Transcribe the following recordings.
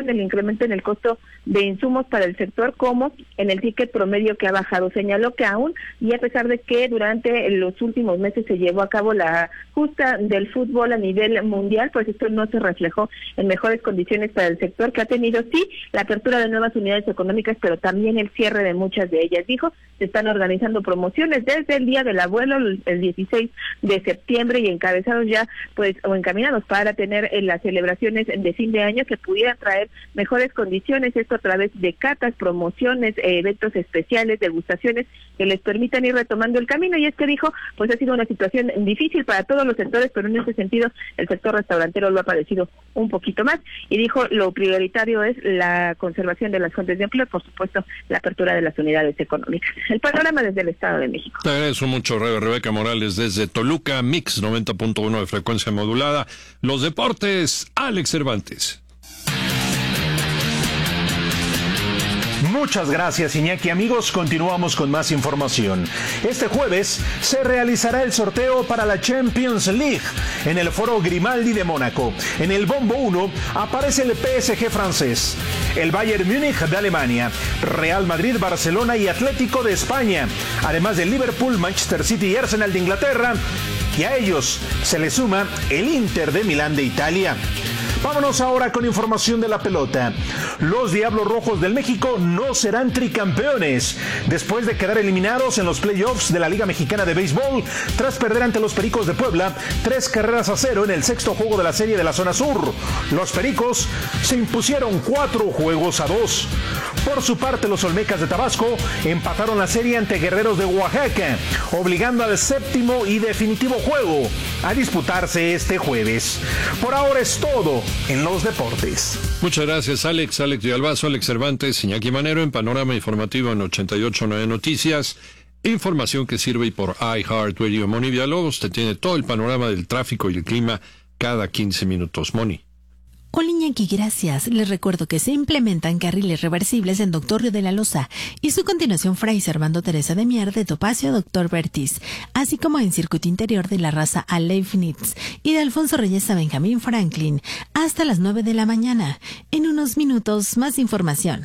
en el incremento en el costo de insumos para el sector como en el ticket promedio que ha bajado. Señaló que aún, y a pesar de que durante los últimos meses se llevó a cabo la justa del fútbol a nivel mundial, pues esto no se reflejó en mejores condiciones para el sector, que ha tenido sí la apertura de nuevas unidades económicas, pero también el cierre de muchas de ellas. Dijo, se están organizando promociones desde el Día del Abuelo, el 16 de septiembre, y encabezados ya pues o encaminados para tener las celebraciones de fin de año que pudieran traer mejores condiciones, esto a través de catas, promociones, eventos especiales, degustaciones que les permitan ir retomando el camino. Y es que dijo, pues ha sido una situación difícil para todos los sectores, pero en ese sentido el sector restaurantero lo ha padecido un poquito más, y dijo lo prioritario es la conservación de las fuentes de empleo y por supuesto la apertura de las unidades económicas. El panorama desde el Estado de México. Te agradezco mucho, Rebeca Morales, desde Toluca, Mix 90.1 de frecuencia modulada. Los deportes, Alex Cervantes. Muchas gracias, Iñaki. Amigos, continuamos con más información. Este jueves se realizará el sorteo para la Champions League en el Foro Grimaldi de Mónaco. En el bombo 1 aparece el PSG francés, el Bayern Múnich de Alemania, Real Madrid, Barcelona y Atlético de España, además de Liverpool, Manchester City y Arsenal de Inglaterra, y a ellos se le suma el Inter de Milán de Italia. Vámonos ahora con información de la pelota. Los Diablos Rojos del México no serán tricampeones después de quedar eliminados en los playoffs de la Liga Mexicana de Béisbol tras perder ante los Pericos de Puebla 3-0 en el sexto juego de la serie de la zona sur. Los Pericos se impusieron 4-2. Por su parte, los Olmecas de Tabasco empataron la serie ante Guerreros de Oaxaca, obligando al séptimo y definitivo juego a disputarse este jueves. Por ahora es todo en los deportes. Muchas gracias, Alex Villalbazo, Alex Cervantes, Iñaki Manero en Panorama Informativo en 88.9 Noticias. Información que sirve por iHeartRadio. Moni Villalobos te tiene todo el panorama del tráfico y el clima cada 15 minutos. Moni. Hola, Iñaki, gracias. Les recuerdo que se implementan carriles reversibles en Doctor Río de la Loza y su continuación Fray Servando Teresa de Mier de Topacio a Doctor Bertis, así como en circuito interior de la raza a Leibniz y de Alfonso Reyes a Benjamín Franklin hasta las 9 de la mañana. En unos minutos, más información.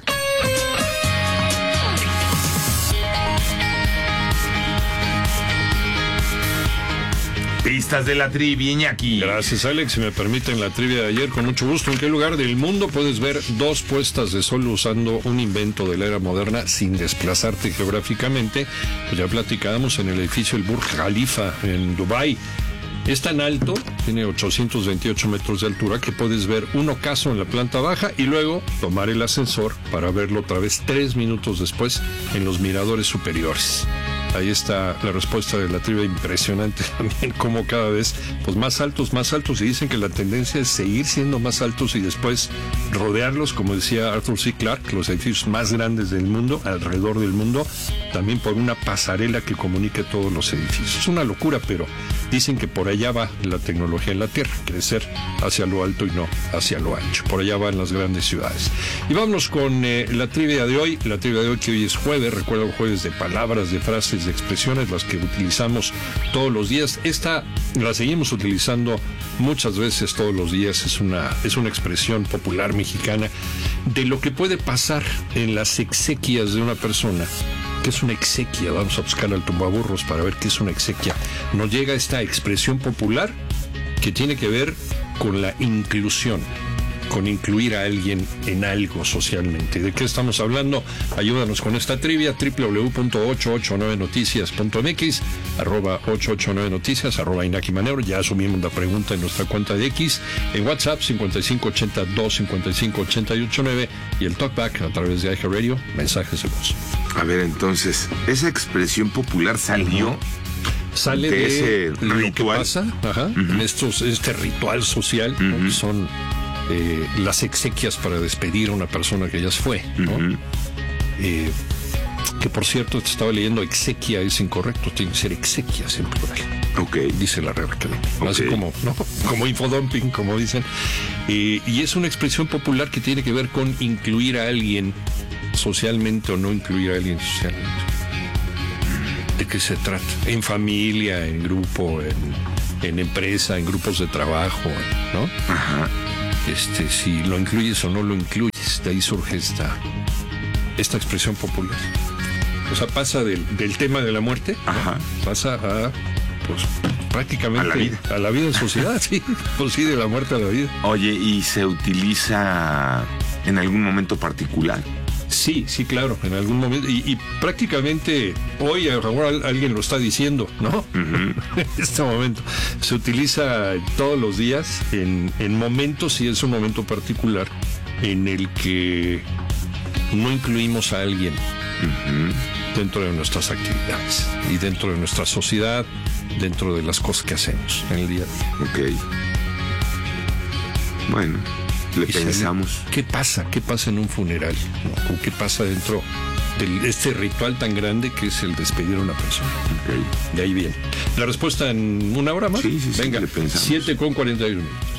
Pistas de la trivia, Iñaki. Gracias, Alex. Si me permiten la trivia de ayer, con mucho gusto. ¿En qué lugar del mundo puedes ver dos puestas de sol usando un invento de la era moderna sin desplazarte geográficamente? Pues ya platicábamos en el edificio el Burj Khalifa en Dubái. Es tan alto, tiene 828 metros de altura, que puedes ver un ocaso en la planta baja y luego tomar el ascensor para verlo otra vez 3 minutos después en los miradores superiores. Ahí está la respuesta de la trivia, impresionante también, como cada vez pues más altos, y dicen que la tendencia es seguir siendo más altos y después rodearlos, como decía Arthur C. Clarke, los edificios más grandes del mundo, alrededor del mundo, también por una pasarela que comunique todos los edificios. Es una locura, pero dicen que por allá va la tecnología en la Tierra, crecer hacia lo alto y no hacia lo ancho. Por allá van las grandes ciudades. Y vámonos con la trivia de hoy que hoy es jueves, recuerdo jueves de palabras, de frases, de expresiones, las que utilizamos todos los días. Esta la seguimos utilizando muchas veces todos los días. Es una expresión popular mexicana de lo que puede pasar en las exequias de una persona. ¿Qué es una exequia? Vamos a buscar al tumbaburros para ver qué es una exequia. Nos llega esta expresión popular que tiene que ver con la inclusión, con incluir a alguien en algo socialmente. ¿De qué estamos hablando? Ayúdanos con esta trivia, www.889noticias.mx, @889noticias, @Iñaki Manero. Ya asumimos la pregunta en nuestra cuenta de X, en WhatsApp 5582-558889 y el talkback a través de iHeartRadio, mensajes de voz. A ver, entonces, esa expresión popular salió... Sale de ese lo que pasa en este ritual social, ¿no? Que son las exequias para despedir a una persona que ya se fue, ¿no? Que por cierto, te estaba leyendo, exequia es incorrecto, tiene que ser exequias en plural. Dice la Real Academia. Así como, ¿no? Como infodumping, como dicen. Y es una expresión popular que tiene que ver con incluir a alguien socialmente o no incluir a alguien socialmente. ¿De qué se trata? En familia, en grupo, en empresa, en grupos de trabajo, ¿no? Ajá. Si lo incluyes o no lo incluyes. de ahí surge esta expresión popular. O sea, pasa del tema de la muerte, Ajá. pasa a, pues, prácticamente A la vida. en sociedad, sí. Pues sí, de la muerte a la vida. Oye, ¿y se utiliza en algún momento particular? Sí, claro, en algún momento. Y prácticamente hoy ahora alguien lo está diciendo, ¿no? Uh-huh. En este momento. Se utiliza todos los días en momentos, y es un momento particular, en el que no incluimos a alguien dentro de nuestras actividades y dentro de nuestra sociedad, dentro de las cosas que hacemos en el día a día. Ok. Bueno, le Y pensamos. ¿Qué pasa? ¿Qué pasa en un funeral? ¿no? ¿O qué pasa dentro de este ritual tan grande que es el despedir a una persona? Ok. De ahí viene. La respuesta en una hora más. Sí, Venga, le pensamos. 7:41.